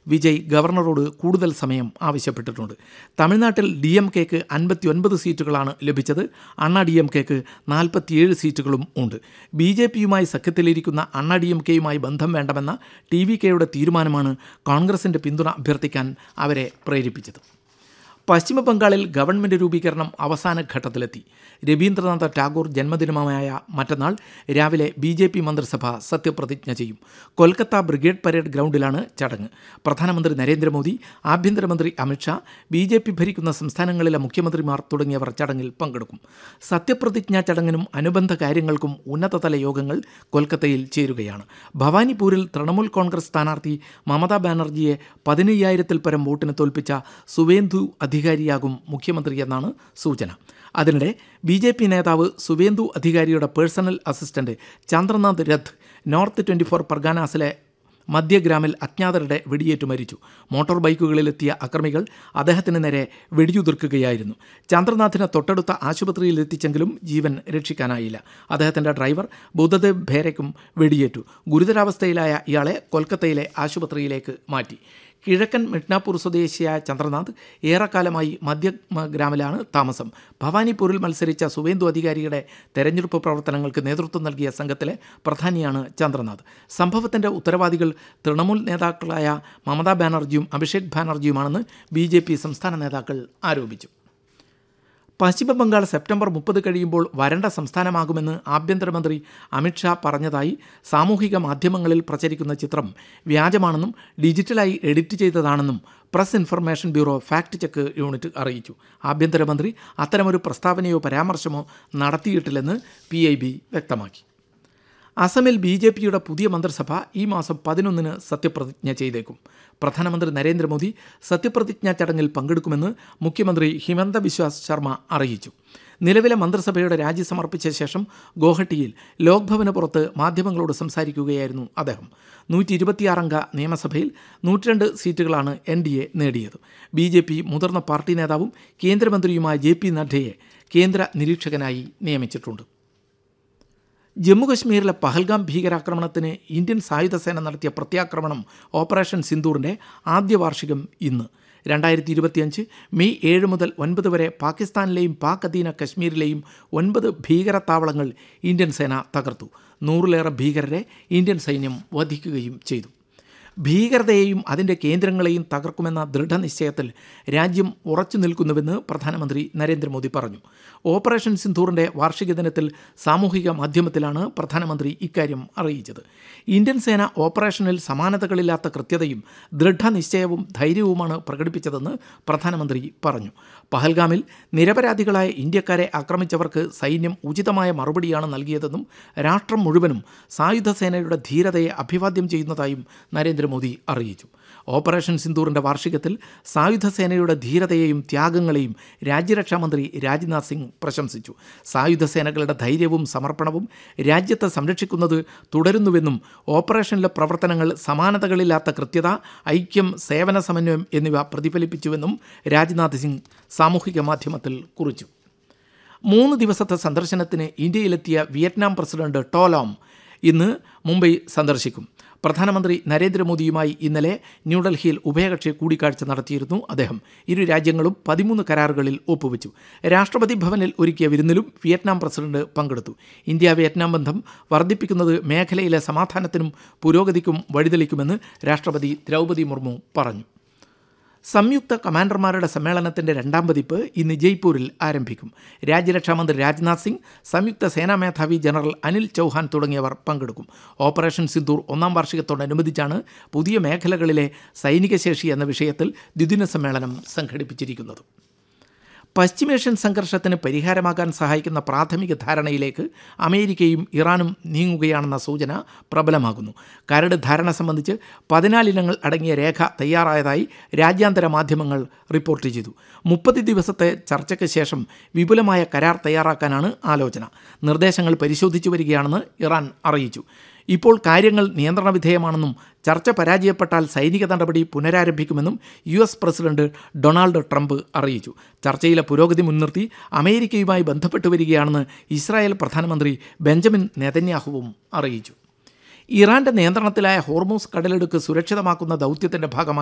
വിജയ് ഗവർണറോട് കൂടുതൽ സമയം ആവശ്യപ്പെട്ടിട്ടുണ്ട്. തമിഴ്നാട്ടിൽ DMKക്ക് 59 സീറ്റുകളാണ് ലഭിച്ചത്. അണ്ണാ DMKക്ക് 47 സീറ്റുകളും ഉണ്ട്. BJPയുമായി സഖ്യത്തിലിരിക്കുന്ന അണ്ണാ DMKയുമായി ബന്ധം വേണ്ടെന്ന TVKയുടെ തീരുമാനമാണ് കോൺഗ്രസിൻ്റെ പിന്തുണ അഭ്യർത്ഥിക്കാൻ അവരെ പ്രേരിപ്പിച്ചത്. പശ്ചിമ ബംഗാളിൽ ഗവൺമെൻറ് രൂപീകരണം അവസാന ഘട്ടത്തിലെത്തി. രവീന്ദ്രനാഥ ടാഗോർ ജന്മദിനമായ മറ്റന്നാൾ രാവിലെ BJP മന്ത്രിസഭ സത്യപ്രതിജ്ഞ ചെയ്യും. കൊൽക്കത്ത ബ്രിഗേഡ് പരേഡ് ഗ്രൗണ്ടിലാണ് ചടങ്ങ്. പ്രധാനമന്ത്രി നരേന്ദ്രമോദി, ആഭ്യന്തരമന്ത്രി അമിത്ഷാ, BJP ഭരിക്കുന്ന സംസ്ഥാനങ്ങളിലെ മുഖ്യമന്ത്രിമാർ തുടങ്ങിയവർ ചടങ്ങിൽ പങ്കെടുക്കും. സത്യപ്രതിജ്ഞാ ചടങ്ങിനും അനുബന്ധ കാര്യങ്ങൾക്കും ഉന്നതതല യോഗങ്ങൾ കൊൽക്കത്തയിൽ ചേരുകയാണ്. ഭവാനിപൂരിൽ തൃണമൂൽ കോൺഗ്രസ് സ്ഥാനാർത്ഥി മമതാ ബാനർജിയെ 15,000-ൽ പരം വോട്ടിന് തോൽപ്പിച്ച സുവേന്ദു അധികാരിയാകും മുഖ്യമന്ത്രിയെന്നാണ് സൂചന. അതിനിടെ BJP നേതാവ് Suvendu അധികാരിയുടെ personal assistant Chandranath Rath north 24 പർഗാനാസിലെ മധ്യഗ്രാമിൽ അജ്ഞാതരുടെ വെടിയേറ്റു മരിച്ചു. മോട്ടോർ ബൈക്കുകളിലെത്തിയ അക്രമികൾ അദ്ദേഹത്തിന് നേരെ വെടിയുതിർക്കുകയായിരുന്നു. ചന്ദ്രനാഥിനെ തൊട്ടടുത്ത ആശുപത്രിയിൽ എത്തിച്ചെങ്കിലും ജീവൻ രക്ഷിക്കാനായില്ല. അദ്ദേഹത്തിൻ്റെ ഡ്രൈവർ ബുദ്ധദേവ് ഭേരയ്ക്കും വെടിയേറ്റു. ഗുരുതരാവസ്ഥയിലായ ഇയാളെ കൊൽക്കത്തയിലെ ആശുപത്രിയിലേക്ക് മാറ്റി. കിഴക്കൻ മിഡ്നാപൂർ സ്വദേശിയായ ചന്ദ്രനാഥ് ഏറെക്കാലമായി മധ്യഗ്രാമിലാണ് താമസം. ഭവാനിപൂരിൽ മത്സരിച്ച സുവേന്ദു അധികാരിയുടെ തെരഞ്ഞെടുപ്പ് പ്രവർത്തനങ്ങൾക്ക് നേതൃത്വം നൽകിയ സംഘത്തിലെ പ്രധാനിയാണ് ചന്ദ്രനാഥ്. സംഭവത്തിൻ്റെ ഉത്തരവാദികൾ തൃണമൂൽ നേതാക്കളായ മമതാ ബാനർജിയും അഭിഷേക് ബാനർജിയുമാണെന്ന് BJP സംസ്ഥാന നേതാക്കൾ ആരോപിച്ചു. പശ്ചിമ ബംഗാൾ സെപ്റ്റംബർ 30 കഴിയുമ്പോൾ വരണ്ട സംസ്ഥാനമാകുമെന്ന് ആഭ്യന്തരമന്ത്രി അമിത്ഷാ പറഞ്ഞതായി സാമൂഹിക മാധ്യമങ്ങളിൽ പ്രചരിക്കുന്ന ചിത്രം വ്യാജമാണെന്നും ഡിജിറ്റലായി edit ചെയ്തതാണെന്നും press information bureau fact check unit അറിയിച്ചു. ആഭ്യന്തരമന്ത്രി അത്തരമൊരു പ്രസ്താവനയോ പരാമർശമോ നടത്തിയിട്ടില്ലെന്ന് PIB വ്യക്തമാക്കി. അസമിൽ BJPയുടെ പുതിയ മന്ത്രിസഭ ഈ മാസം 11-ന് സത്യപ്രതിജ്ഞ ചെയ്തേക്കും. പ്രധാനമന്ത്രി നരേന്ദ്രമോദി സത്യപ്രതിജ്ഞാ ചടങ്ങിൽ പങ്കെടുക്കുമെന്ന് മുഖ്യമന്ത്രി ഹിമന്ത ബിശ്വാസ് ശർമ്മ അറിയിച്ചു. നിലവിലെ മന്ത്രിസഭയുടെ രാജി സമർപ്പിച്ച ശേഷം ഗോഹട്ടിയിൽ ലോക്ഭവന് പുറത്ത് മാധ്യമങ്ങളോട് സംസാരിക്കുകയായിരുന്നു അദ്ദേഹം. 126 അംഗ നിയമസഭയിൽ 102 സീറ്റുകളാണ് NDA നേടിയത്. BJP മുതിർന്ന പാർട്ടി നേതാവും കേന്ദ്രമന്ത്രിയുമായ JP നഡ്ഡയെ കേന്ദ്ര നിരീക്ഷകനായി നിയമിച്ചിട്ടുണ്ട്. ജമ്മുകശ്മീരിലെ പഹൽഗാം ഭീകരാക്രമണത്തിന് ഇന്ത്യൻ സായുധസേന നടത്തിയ പ്രത്യാക്രമണം ഓപ്പറേഷൻ സിന്ദൂറിൻ്റെ ആദ്യ വാർഷികം ഇന്ന്. 2025 മെയ് 7 മുതൽ 9 വരെ പാകിസ്ഥാനിലെയും പാക് അധീന കശ്മീരിലെയും 9 ഭീകരത്താവളങ്ങൾ ഇന്ത്യൻ സേന തകർത്തു. 100-ലേറെ ഭീകരരെ ഇന്ത്യൻ സൈന്യം വധിക്കുകയും ചെയ്തു. ഭീകരതയെയും അതിൻ്റെ കേന്ദ്രങ്ങളെയും തകർക്കുമെന്ന ദൃഢനിശ്ചയത്തിൽ രാജ്യം ഉറച്ചു നിൽക്കുന്നുവെന്ന് പ്രധാനമന്ത്രി നരേന്ദ്രമോദി പറഞ്ഞു. ഓപ്പറേഷൻ സിന്ദൂറിൻ്റെ വാർഷിക ദിനത്തിൽ സാമൂഹിക മാധ്യമത്തിലാണ് പ്രധാനമന്ത്രി ഇക്കാര്യം അറിയിച്ചത്. ഇന്ത്യൻ സേന ഓപ്പറേഷനിൽ സമാനതകളില്ലാത്ത കൃത്യതയും ദൃഢനിശ്ചയവും ധൈര്യവുമാണ് പ്രകടിപ്പിച്ചതെന്ന് പ്രധാനമന്ത്രി പറഞ്ഞു. പഹൽഗാമിൽ നിരപരാധികളായ ഇന്ത്യക്കാരെ ആക്രമിച്ചവർക്ക് സൈന്യം ഉചിതമായ മറുപടിയാണ് നൽകിയതെന്നും രാഷ്ട്രം മുഴുവനും സായുധസേനയുടെ ധീരതയെ അഭിവാദ്യം ചെയ്യുന്നതായും നരേന്ദ്രമോദി അറിയിച്ചു. ഓപ്പറേഷൻ സിന്ദൂറിൻ്റെ വാർഷികത്തിൽ സായുധസേനയുടെ ധീരതയെയും ത്യാഗങ്ങളെയും രാജ്യരക്ഷാമന്ത്രി രാജ്നാഥ് സിംഗ് പ്രശംസിച്ചു. സായുധസേനകളുടെ ധൈര്യവും സമർപ്പണവും രാജ്യത്തെ സംരക്ഷിക്കുന്നത് തുടരുന്നുവെന്നും ഓപ്പറേഷനിലെ പ്രവർത്തനങ്ങൾ സമാനതകളില്ലാത്ത കൃത്യത, ഐക്യം, സേവന സമന്വയം എന്നിവ പ്രതിഫലിപ്പിച്ചുവെന്നും രാജ്നാഥ് സിംഗ് സാമൂഹിക മാധ്യമത്തിൽ കുറിച്ചു. 3 ദിവസത്തെ സന്ദർശനത്തിന് ഇന്ത്യയിലെത്തിയ വിയറ്റ്നാം പ്രസിഡന്റ് ടോ ലോം ഇന്ന് മുംബൈ സന്ദർശിക്കും. പ്രധാനമന്ത്രി നരേന്ദ്രമോദിയുമായി ഇന്നലെ ന്യൂഡൽഹിയിൽ ഉഭയകക്ഷി കൂടിക്കാഴ്ച നടത്തിയിരുന്നു അദ്ദേഹം. ഇരു രാജ്യങ്ങളും 13 കരാറുകളിൽ ഒപ്പുവെച്ചു. രാഷ്ട്രപതി ഭവനിൽ ഒരുക്കിയ വിരുന്നിലും വിയറ്റ്നാം പ്രസിഡന്റ് പങ്കെടുത്തു. ഇന്ത്യ വിയറ്റ്നാം ബന്ധം വർദ്ധിപ്പിക്കുന്നത് മേഖലയിലെ സമാധാനത്തിനും പുരോഗതിക്കും വഴിതെളിക്കുമെന്ന് രാഷ്ട്രപതി ദ്രൗപദി മുർമു പറഞ്ഞു. സംയുക്ത കമാൻഡർമാരുടെ സമ്മേളനത്തിൻ്റെ 2ാം പതിപ്പ് ഇന്ന് ജയ്പൂരിൽ ആരംഭിക്കും. രാജ്യരക്ഷാമന്ത്രി രാജ്നാഥ് സിംഗ്, സംയുക്ത സേനാ മേധാവി ജനറൽ അനിൽ ചൗഹാൻ തുടങ്ങിയവർ പങ്കെടുക്കും. ഓപ്പറേഷൻ സിന്ദൂർ 1ാം വാർഷികത്തോടനുബന്ധിച്ചാണ് പുതിയ മേഖലകളിലെ സൈനിക ശേഷി എന്ന വിഷയത്തിൽ ദ്വിദിന സമ്മേളനം സംഘടിപ്പിച്ചിരിക്കുന്നത്. പശ്ചിമേഷ്യൻ സംഘർഷത്തിന് പരിഹാരമാകാൻ സഹായിക്കുന്ന പ്രാഥമിക ധാരണയിലേക്ക് അമേരിക്കയും ഇറാനും നീങ്ങുകയാണെന്ന സൂചന പ്രബലമാകുന്നു. കരട് ധാരണ സംബന്ധിച്ച് 14 ഇനങ്ങൾ അടങ്ങിയ രേഖ തയ്യാറായതായി രാജ്യാന്തര മാധ്യമങ്ങൾ റിപ്പോർട്ട് ചെയ്തു. 30 ദിവസത്തെ ചർച്ചയ്ക്ക് ശേഷം വിപുലമായ കരാർ തയ്യാറാക്കാനാണ് ആലോചന. നിർദ്ദേശങ്ങൾ പരിശോധിച്ചു വരികയാണെന്ന് ഇറാൻ അറിയിച്ചു. ഇപ്പോൾ കാര്യങ്ങൾ നിയന്ത്രണ വിധേയമാണെന്നും ചർച്ച പരാജയപ്പെട്ടാൽ സൈനിക നടപടി പുനരാരംഭിക്കുമെന്നും US പ്രസിഡന്റ് ഡൊണാൾഡ് ട്രംപ് അറിയിച്ചു. ചർച്ചയിലെ പുരോഗതി മുൻനിർത്തി അമേരിക്കയുമായി ബന്ധപ്പെട്ടു വരികയാണെന്ന് ഇസ്രായേൽ പ്രധാനമന്ത്രി ബെഞ്ചമിൻ നെതന്യാഹുവും അറിയിച്ചു. ഇറാന്റെ നിയന്ത്രണത്തിലായ ഹോർമൂസ് കടലിടുക്ക് സുരക്ഷിതമാക്കുന്ന ദൗത്യത്തിന്റെ ഭാഗമായി